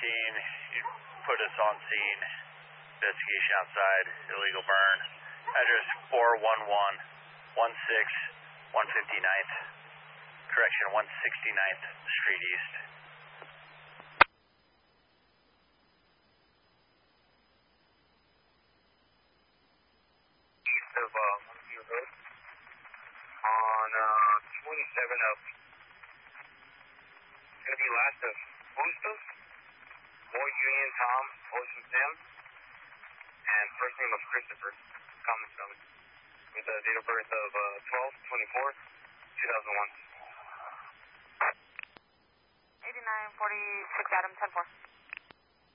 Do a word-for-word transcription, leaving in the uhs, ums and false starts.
scene, you put us on scene, investigation outside, illegal burn. Address four one one, one six, one fifty-ninth, correction, one sixty-ninth Street East. East of uh, Monkey Road on uh, twenty-seven of, it's going to be last of Bustos, Boy Union Tom, Ocean Sam, and first name of Christopher, common spelling, with a date of birth of uh, twelve twenty-four two thousand one. eighty-nine forty-six Adam, ten four.